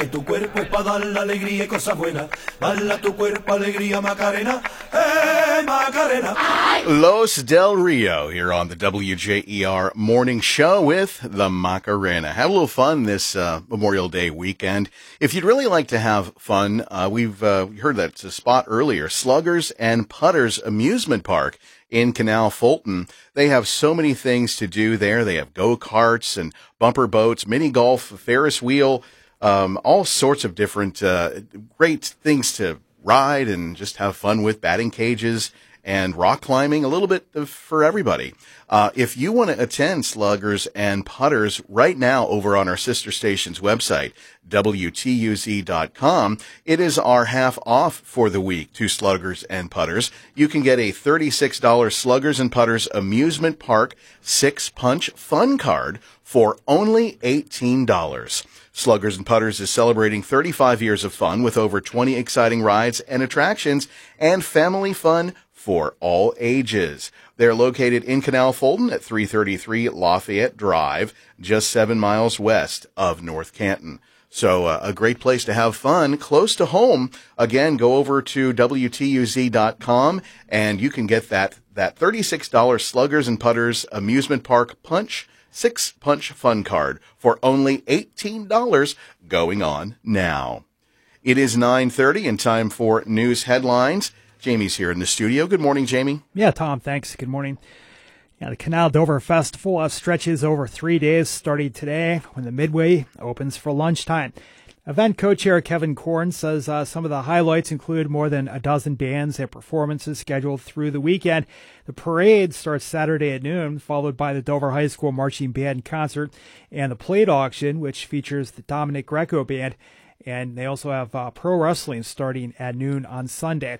Tu cuerpo es para dar la alegría y cosas buenas. Dale a tu cuerpo alegría, Macarena. Macarena. Los Del Rio here on the WJER Morning Show with the Macarena. Have a little fun this Memorial Day weekend. If you'd really like to have fun, we've heard that it's a spot earlier, Sluggers and Putters Amusement Park in Canal Fulton. They have so many things to do there. They have go-karts and bumper boats, mini golf, Ferris wheel, all sorts of different great things to ride and just have fun with, batting cages and rock climbing, a little bit for everybody. If you want to attend Sluggers and Putters right now over on our sister station's website, WTUZ.com, it is our half off for the week to Sluggers and Putters. You can get a $36 Sluggers and Putters Amusement Park 6-punch fun card for only $18. Sluggers and Putters is celebrating 35 years of fun with over 20 exciting rides and attractions and family fun for all ages. They're located in Canal Fulton at 333 Lafayette Drive, just 7 miles west of North Canton. So a great place to have fun, close to home. Again, go over to WTUZ.com and you can get that $36 Sluggers and Putters Amusement Park Punch 6-punch fun card for only $18 going on now. It is 9:30 and time for news headlines. Jamie's here in the studio. Good morning, Jamie. Yeah, Tom, thanks. Good morning. The Canal Dover Festival stretches over 3 days, starting today when the Midway opens for lunchtime. Event co-chair Kevin Korn says some of the highlights include more than a dozen bands and performances scheduled through the weekend. The parade starts Saturday at noon, followed by the Dover High School Marching Band concert and the plate auction, which features the Dominic Greco Band. And they also have pro wrestling starting at noon on Sunday.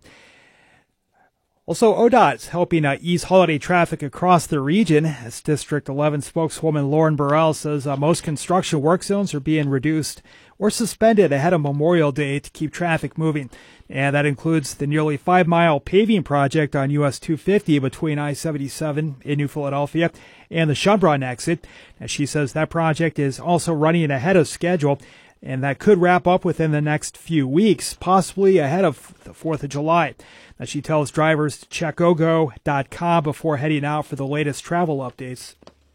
Also, ODOT's helping ease holiday traffic across the region. As District 11 spokeswoman Lauren Burrell says most construction work zones are being reduced or suspended ahead of Memorial Day to keep traffic moving. And that includes the nearly 5-mile paving project on US 250 between I-77 in New Philadelphia and the Schönbrunn exit. As she says that project is also running ahead of schedule, and that could wrap up within the next few weeks, possibly ahead of the 4th of July. Now, she tells drivers to check ogo.com before heading out for the latest travel updates.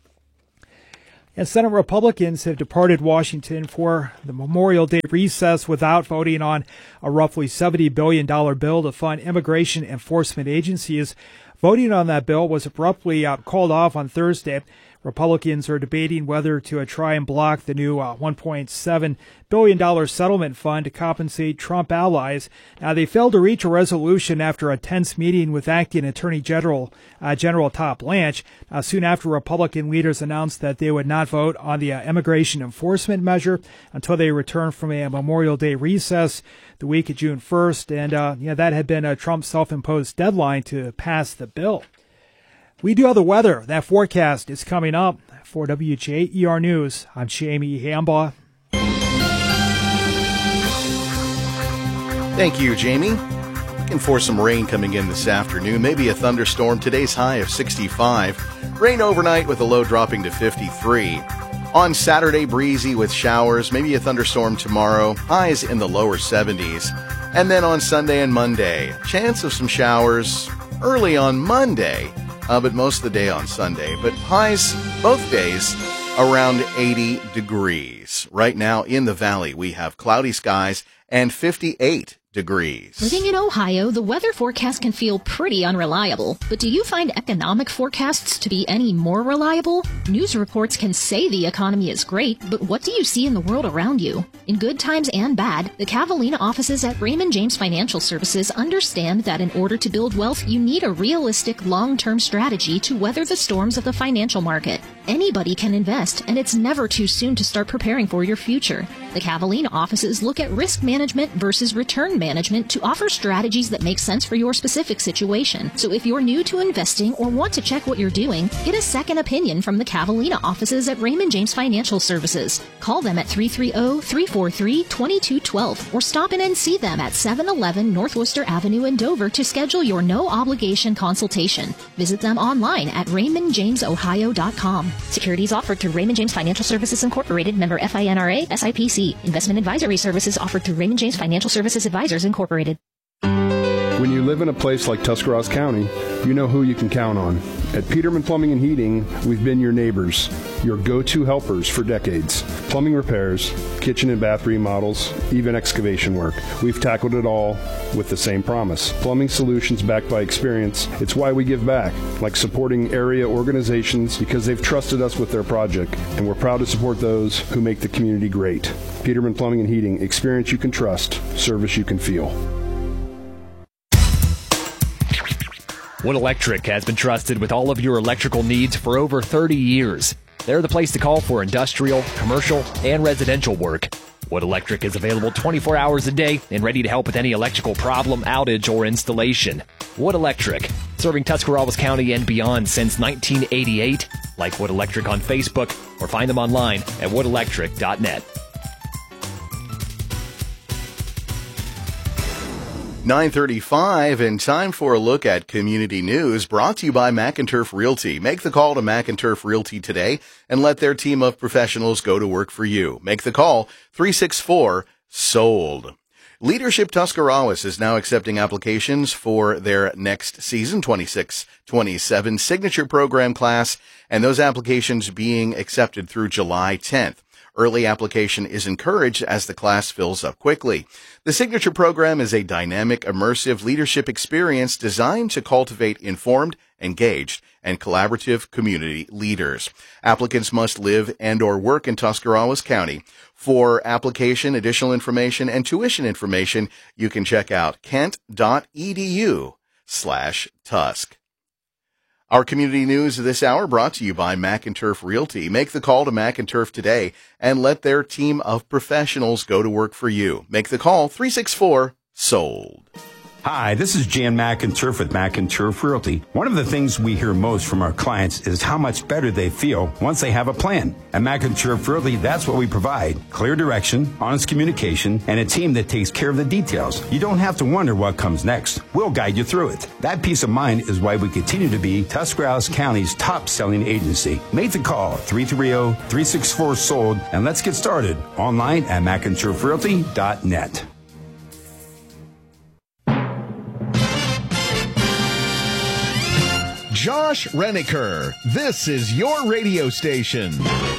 And Senate Republicans have departed Washington for the Memorial Day recess without voting on a roughly $70 billion bill to fund immigration enforcement agencies. Voting on that bill was abruptly called off on Thursday. Republicans are debating whether to try and block the new $1.7 billion settlement fund to compensate Trump allies. Now, they failed to reach a resolution after a tense meeting with Acting Attorney General Todd Blanche. Soon after, Republican leaders announced that they would not vote on the immigration enforcement measure until they return from a Memorial Day recess the week of June 1st. And that had been Trump's self-imposed deadline to pass the bill. We do have the weather. That forecast is coming up. For WJER News, I'm Jamie Hambaugh. Thank you, Jamie. Looking for some rain coming in this afternoon. Maybe a thunderstorm. Today's high of 65. Rain overnight with a low dropping to 53. On Saturday, breezy with showers. Maybe a thunderstorm tomorrow. Highs in the lower 70s. And then on Sunday and Monday, chance of some showers early on Monday. But most of the day on Sunday. But highs both days around 80 degrees. Right now in the valley, we have cloudy skies and 58 degrees. Living in Ohio, the weather forecast can feel pretty unreliable. But do you find economic forecasts to be any more reliable? News reports can say the economy is great, but what do you see in the world around you? In good times and bad, the Cavallina offices at Raymond James Financial Services understand that in order to build wealth, you need a realistic long-term strategy to weather the storms of the financial market. Anybody can invest, and it's never too soon to start preparing for your future. The Cavallina offices look at risk management versus return management management to offer strategies that make sense for your specific situation. So if you're new to investing or want to check what you're doing, get a second opinion from the Catalina offices at Raymond James Financial Services. Call them at 330-343-2212 or stop in and see them at 711 North Worcester Avenue in Dover to schedule your no-obligation consultation. Visit them online at raymondjamesohio.com. Securities offered through Raymond James Financial Services Incorporated, member FINRA, SIPC. Investment advisory services offered through Raymond James Financial Services Advisors Incorporated. When you live in a place like Tuscarawas County, you know who you can count on. At Peterman Plumbing and Heating, we've been your neighbors, your go-to helpers for decades. Plumbing repairs, kitchen and bath remodels, even excavation work. We've tackled it all with the same promise. Plumbing solutions backed by experience. It's why we give back, like supporting area organizations because they've trusted us with their project, and we're proud to support those who make the community great. Peterman Plumbing and Heating, experience you can trust, service you can feel. Wood Electric has been trusted with all of your electrical needs for over 30 years. They're the place to call for industrial, commercial, and residential work. Wood Electric is available 24 hours a day and ready to help with any electrical problem, outage, or installation. Wood Electric, serving Tuscarawas County and beyond since 1988. Like Wood Electric on Facebook or find them online at woodelectric.net. 9:35 and time for a look at community news brought to you by McInturf Realty. Make the call to McInturf Realty today and let their team of professionals go to work for you. Make the call 364-SOLD. Leadership Tuscarawas is now accepting applications for their next season 26-27 signature program class, and those applications being accepted through July 10th. Early application is encouraged as the class fills up quickly. The Signature Program is a dynamic, immersive leadership experience designed to cultivate informed, engaged, and collaborative community leaders. Applicants must live and or work in Tuscarawas County. For application, additional information, and tuition information, you can check out kent.edu/Tusk. Our community news this hour brought to you by McInturf Realty. Make the call to McInturf today and let their team of professionals go to work for you. Make the call 364-SOLD. Hi, this is Jan McInturf with McInturf Realty. One of the things we hear most from our clients is how much better they feel once they have a plan. At McInturf Realty, that's what we provide. Clear direction, honest communication, and a team that takes care of the details. You don't have to wonder what comes next. We'll guide you through it. That peace of mind is why we continue to be Tuscarawas County's top-selling agency. Make the call, 330-364-SOLD, and let's get started online at McInturfRealty.net. Josh Reniker, this is your radio station.